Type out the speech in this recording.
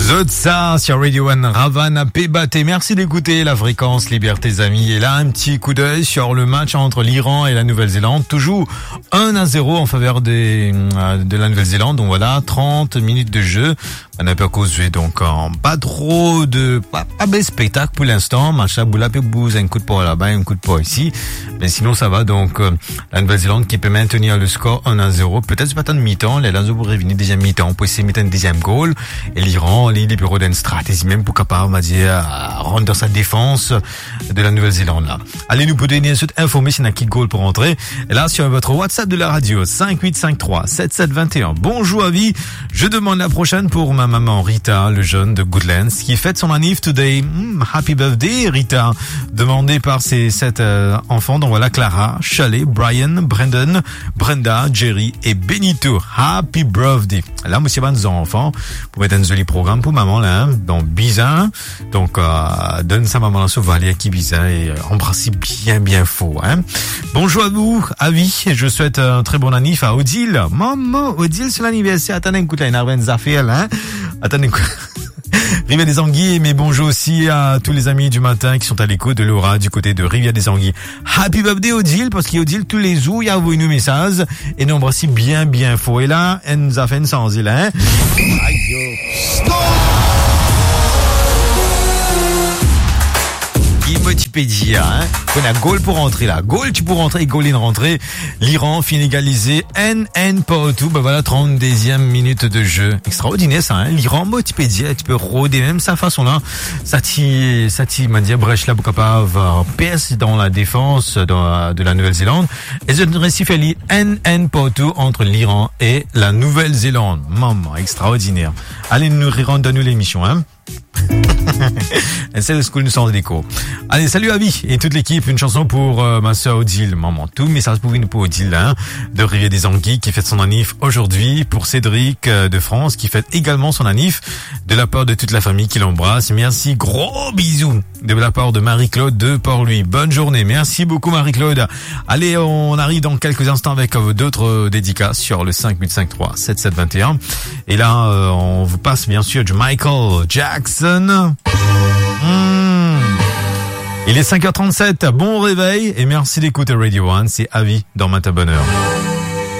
Zotsa sur Radio One, Ravana Pébaté. Merci d'écouter la fréquence Liberté amis. Et là, un petit coup d'œil sur le match entre l'Iran et la Nouvelle-Zélande. Toujours 1-0 en faveur de la Nouvelle-Zélande. Donc voilà, 30 minutes de jeu. On n'a pas causé donc pas trop de pas de spectacle pour l'instant. Macha boula pe bouse, un coup de poing là-bas, un coup de poing ici. Mais sinon ça va donc la Nouvelle-Zélande qui peut maintenir le score 1-0. Peut-être pas tant de mi-temps. Les Lanzo pour revenir deuxième mi-temps pour essayer de mettre un deuxième goal. Et l'Iran, les bureaux d'une stratégie même pour capable, on va dire, rendre dans sa défense de la Nouvelle-Zélande là. Allez nous pouvez bien sûr informer si on a qui goal pour entrer. Et là sur votre WhatsApp de la radio 5853 7721. Bonjour à vie. Je demande la prochaine pour ma maman Rita, le jeune de Goodlands, qui fête son anniv today. Happy birthday Rita. Demandé par ses 7 enfants. Donc voilà, Clara, Chalet, Brian, Brandon, Brenda, Jerry et Benito. Happy birthday. Là, monsieur van enfants, pour mettre un joli programme pour maman là, hein, dans Bizin. Donc donne sa maman la sauvalia qui Bizin et embrassez bien fort. Hein. Bonjour à vous, Avi. Je souhaite un très bon anniv à Odile. Maman, Odile c'est l'anniversaire. Attendez, écoute, là, il y a une affaire là. Hein. Attendez, Rivière des Anguilles, mais bonjour aussi à tous les amis du matin qui sont à l'écoute de Laura du côté de Rivière des Anguilles. Happy birthday Odile, parce qu'Odile tous les jours, il y a envoyé nos messages et nous embrasse bien fort. Et là, elle nous a fait une sans il hein. Aïe, yo. Stop! Wikipédia, hein. On a goal pour rentrer là. Goal, tu peux rentrer, goal in rentrer. L'Iran finit égalisé. NN partout. Ben voilà, 32e minute de jeu. Extraordinaire, ça, hein. L'Iran, Wikipédia, tu peux rôder même sa façon là. Ça m'a dit, brèche là, pour capable perce dans la défense de la Nouvelle-Zélande. Et je récif fait NN partout entre l'Iran et la Nouvelle-Zélande. Maman, extraordinaire. Allez, nous rendre nous l'émission, hein. C'est le school nous sort d'écho. Allez, salut Avi et toute l'équipe. Une chanson pour ma sœur Odile. Maman, tout message pour une pour Odile hein, de Rivière des Anguilles qui fête son anniv aujourd'hui. Pour Cédric de France qui fête également son anniv. De la part de toute la famille qui l'embrasse. Merci, gros bisous. De la part de Marie-Claude de Port-Louis. Bonne journée. Merci beaucoup Marie-Claude. Allez, on arrive dans quelques instants avec d'autres dédicaces sur le 5853 7721. Et là, on vous passe bien sûr du Michael Jackson. Il est 5h37, bon réveil et merci d'écouter Radio One, c'est Avi dans Matin Bonheur.